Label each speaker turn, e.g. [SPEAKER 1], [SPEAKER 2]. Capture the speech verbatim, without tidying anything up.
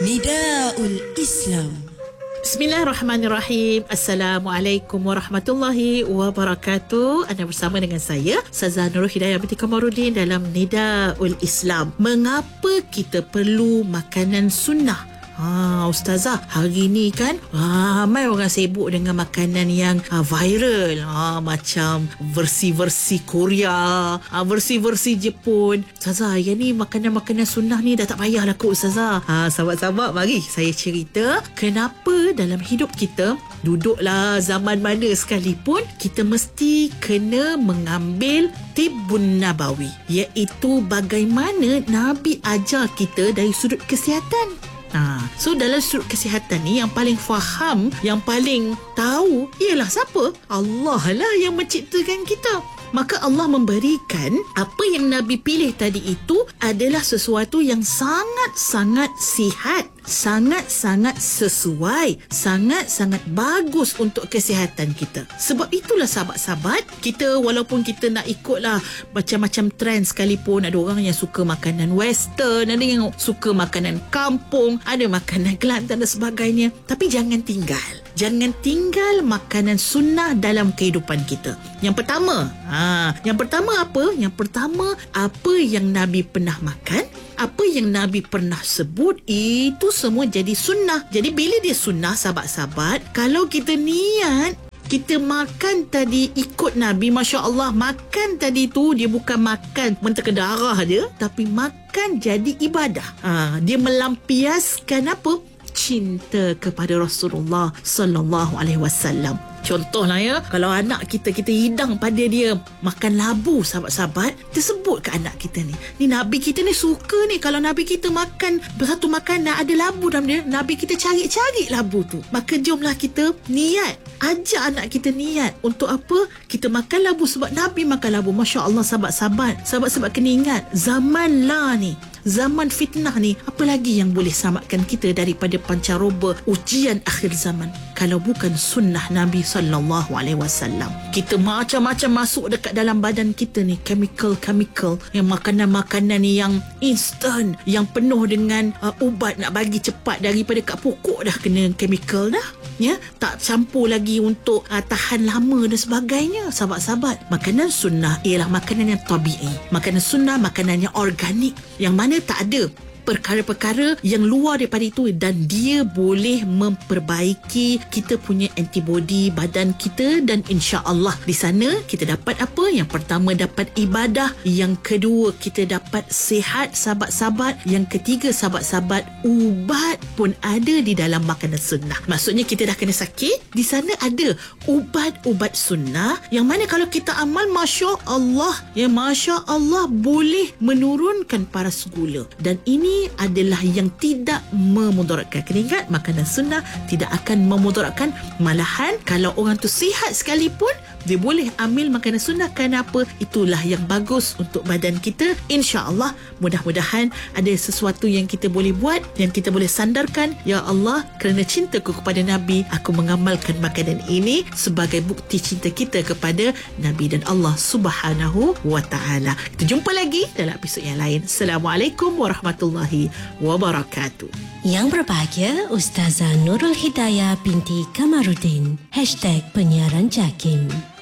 [SPEAKER 1] Nidaul Islam.
[SPEAKER 2] Bismillahirrahmanirrahim. Assalamualaikum warahmatullahi wabarakatuh. Anda bersama dengan saya, Ustazah Nurul Hidayah binti Kamarudin dalam Nidaul Islam. Mengapa kita perlu makanan sunnah? Ha, Ustazah, hari ni kan ramai orang sibuk dengan makanan yang ha, viral. Ha, macam versi-versi Korea, ha, versi-versi Jepun. Ustazah, yang ni makanan-makanan sunnah ni dah tak payahlah kot Ustazah. Ha, sahabat-sahabat, mari saya cerita kenapa dalam hidup kita, duduklah zaman mana sekalipun, kita mesti kena mengambil Tibbun Nabawi, iaitu bagaimana Nabi ajar kita dari sudut kesihatan. Ha, so dalam sudut kesihatan ni, yang paling faham, yang paling tahu ialah siapa? Allah lah yang menciptakan kita. Maka Allah memberikan apa yang Nabi pilih tadi itu adalah sesuatu yang sangat-sangat sihat, sangat-sangat sesuai, sangat-sangat bagus untuk kesihatan kita. Sebab itulah sahabat-sahabat, kita walaupun kita nak ikutlah macam-macam trend sekalipun, ada orang yang suka makanan western, ada yang suka makanan kampung, ada makanan Kelantan dan sebagainya, tapi jangan tinggal. Jangan tinggal makanan sunnah dalam kehidupan kita. Yang pertama, ha, yang pertama apa? Yang pertama, apa yang Nabi pernah makan, apa yang Nabi pernah sebut, itu semua jadi sunnah. Jadi bila dia sunnah, sahabat-sahabat, kalau kita niat kita makan tadi ikut Nabi, Masya Allah, makan tadi tu dia bukan makan mentega darah dia, tapi makan jadi ibadah. Ha, dia melampiaskan apa? Cinta kepada Rasulullah sallallahu alaihi wasallam. Contohlah ya, kalau anak kita, kita hidang pada dia makan labu, sahabat-sahabat, tersebut ke anak kita ni, ni Nabi kita ni suka ni, kalau Nabi kita makan satu makanan ada labu dalam dia, Nabi kita cari-cari labu tu. Maka jomlah kita niat, ajak anak kita niat untuk apa? Kita makan labu sebab Nabi makan labu. Masya Allah, sahabat-sahabat, sahabat-sahabat kena ingat, zaman lah ni, zaman fitnah ni, apa lagi yang boleh selamatkan kita daripada pancaroba ujian akhir zaman kalau bukan sunnah Nabi sallallahu alaihi wasallam. Kita macam-macam masuk dekat dalam badan kita ni, chemical-chemical, yang makanan-makanan ni yang instant, yang penuh dengan uh, ubat nak bagi cepat, daripada kat pokok dah kena chemical dah, ya, tak campur lagi untuk uh, tahan lama dan sebagainya. Sahabat-sahabat, makanan sunnah ialah makanan yang tabi'i, makanan sunnah, makanan yang organik, yang mana tak ada perkara-perkara yang luar daripada itu, dan dia boleh memperbaiki kita punya antibody badan kita. Dan insya-Allah di sana kita dapat apa? Yang pertama, dapat ibadah. Yang kedua, kita dapat sihat, sahabat-sahabat. Yang ketiga, sahabat-sahabat, ubat pun ada di dalam makanan sunnah. Maksudnya kita dah kena sakit, di sana ada ubat-ubat sunnah yang mana kalau kita amal, Masya Allah, ya Masya Allah, boleh menurunkan paras gula. Dan ini adalah yang tidak memudaratkan. Kena ingat, makanan sunnah tidak akan memudaratkan. Malahan kalau orang tu sihat sekalipun, dia boleh ambil makanan sunnah. Kenapa? Itulah yang bagus untuk badan kita. InsyaAllah, mudah-mudahan ada sesuatu yang kita boleh buat, yang kita boleh sandarkan. Ya Allah, kerana cintaku kepada Nabi, aku mengamalkan makanan ini sebagai bukti cinta kita kepada Nabi dan Allah Subhanahu wa ta'ala. Kita jumpa lagi dalam episod yang lain. Assalamualaikum warahmatullahi wabarakatuh.
[SPEAKER 1] Yang berbahagia, Ustazah Nurul Hidayah binti Kamarudin. Hashtag Penyiaran Jakim.